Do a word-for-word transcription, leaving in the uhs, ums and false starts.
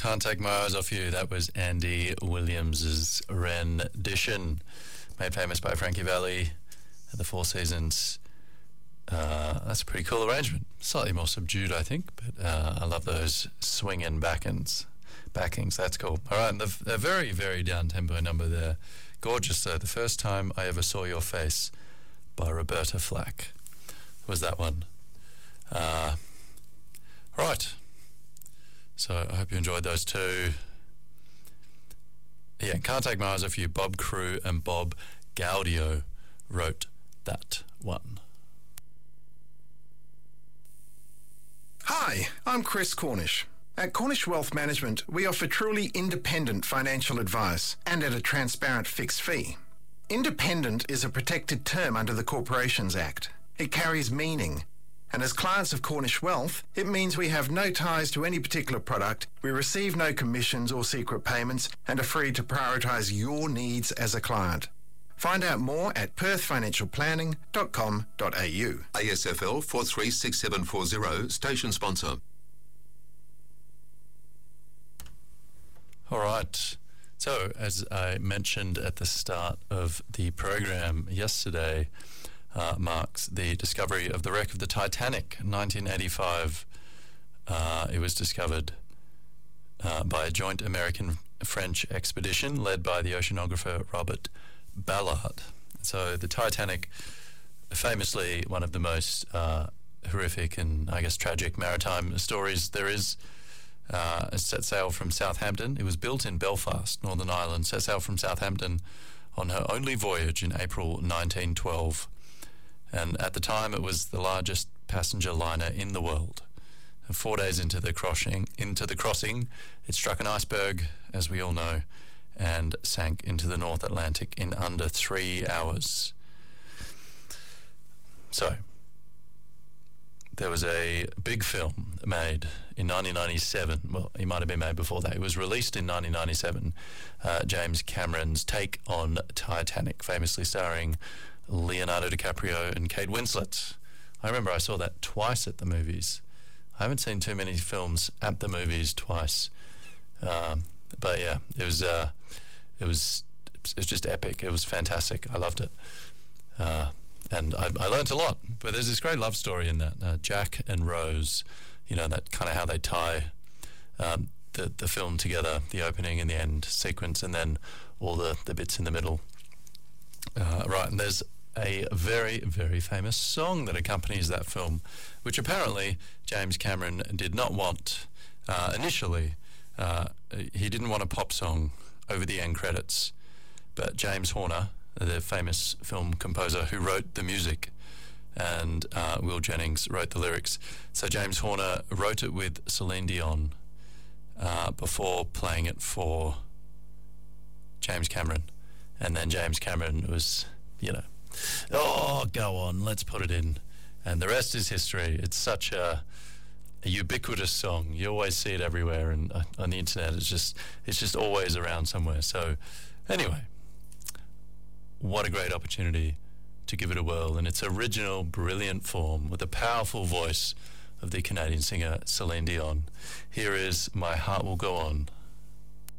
Can't Take My Eyes Off You. That was Andy Williams's rendition, made famous by Frankie Valli at the Four Seasons. Uh, that's a pretty cool arrangement. Slightly more subdued, I think, but uh, I love those swinging backings. Backings, that's cool. All right, and the, the very, very down-tempo number there. Gorgeous, though. The First Time I Ever Saw Your Face by Roberta Flack was that one. Uh, right. So I hope you enjoyed those two. Yeah, Can't Take My Eyes Off You. Bob Crew and Bob Gaudio wrote that one. Hi, I'm Chris Cornish. At Cornish Wealth Management, we offer truly independent financial advice and at a transparent fixed fee. Independent is a protected term under the Corporations Act. It carries meaning. And as clients of Cornish Wealth, it means we have no ties to any particular product, we receive no commissions or secret payments, and are free to prioritise your needs as a client. Find out more at perth financial planning dot com dot a u. A S F L four three six seven four zero, station sponsor. All right. So, as I mentioned at the start of the program yesterday, uh, marks the discovery of the wreck of the Titanic in nineteen eighty-five. Uh, it was discovered uh, by a joint American-French expedition led by the oceanographer Robert Ballard. So the Titanic, famously one of the most uh, horrific and, I guess, tragic maritime stories there is. Uh, it set sail from Southampton. It was built in Belfast, Northern Ireland. Set sail from Southampton on her only voyage in April nineteen twelve. And at the time, it was the largest passenger liner in the world. And four days into the crossing, into the crossing, it struck an iceberg, as we all know, and sank into the North Atlantic in under three hours. So, there was a big film made in nineteen ninety-seven. Well, it might have been made before that. It was released in nineteen ninety-seven. Uh, James Cameron's take on Titanic, famously starring Leonardo DiCaprio and Kate Winslet. I remember I saw that twice at the movies. I haven't seen too many films at the movies twice. Um, but yeah, it was uh, it was it was just epic. It was fantastic. I loved it. Uh, And I, I learnt a lot, but there's this great love story in that. Uh, Jack and Rose, you know, that kind of how they tie um, the the film together, the opening and the end sequence, and then all the, the bits in the middle. Uh, right, and there's a very, very famous song that accompanies that film, which apparently James Cameron did not want uh, initially. Uh, he didn't want a pop song over the end credits, but James Horner, the famous film composer who wrote the music, and uh, Will Jennings wrote the lyrics. So James Horner wrote it with Celine Dion uh, before playing it for James Cameron. And then James Cameron was, you know, oh, go on, let's put it in. And the rest is history. It's such a, a ubiquitous song. You always see it everywhere, and uh, on the internet it's just it's just always around somewhere. So anyway, what a great opportunity to give it a whirl in its original brilliant form with the powerful voice of the Canadian singer Celine Dion. Here is My Heart Will Go On.